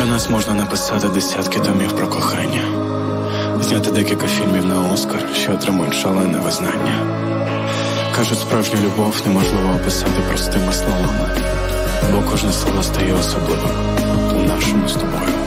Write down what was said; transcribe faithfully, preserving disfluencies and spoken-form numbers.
Про нас можна написати десятки томів про кохання, зняти декілька фільмів на Оскар, що отримують шалене визнання. Кажуть, справжню любов неможливо описати простими словами, бо кожне слово стає особливим у нашому з тобою.